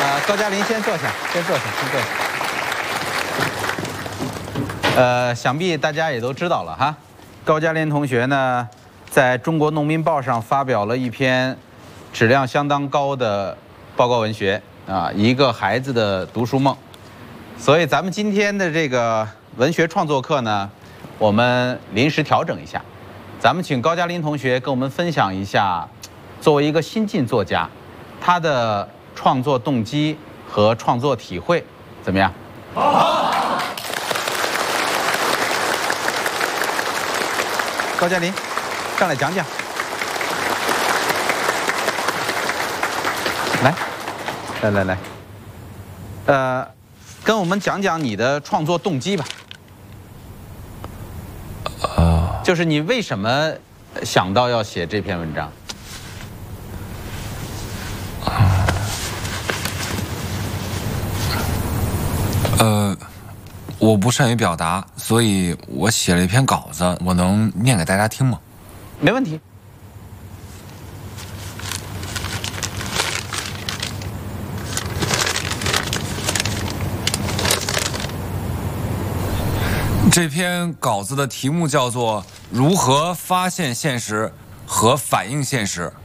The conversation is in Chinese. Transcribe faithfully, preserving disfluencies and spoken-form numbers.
呃，高加林先坐下，先坐下，先坐下。呃，想必大家也都知道了哈，高加林同学呢，在中国农民报上发表了一篇质量相当高的报告文学啊，一个孩子的读书梦。所以咱们今天的这个文学创作课呢，我们临时调整一下，咱们请高加林同学跟我们分享一下，作为一个新晋作家，他的创作动机和创作体会，怎么样？好。高加林，上来讲讲。来，来来来，呃，跟我们讲讲你的创作动机吧。 呃， 就是你为什么想到要写这篇文章？ 呃，我不善于表达，所以我写了一篇稿子，我能念给大家听吗？ 没问题。 这篇稿子的题目叫做《如何发现现实和反映现实》。